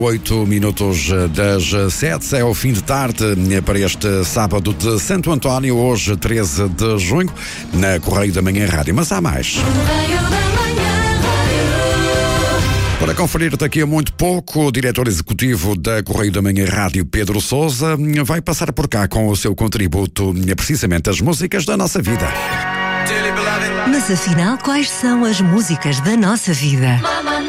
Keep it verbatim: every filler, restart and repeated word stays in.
Oito minutos das sete, é o fim de tarde para este sábado de Santo António, hoje treze de junho, na Correio da Manhã Rádio. Mas há mais. Para conferir daqui a muito pouco, o diretor executivo da Correio da Manhã Rádio, Pedro Sousa, vai passar por cá com o seu contributo, precisamente as músicas da nossa vida. Mas afinal, quais são as músicas da nossa vida?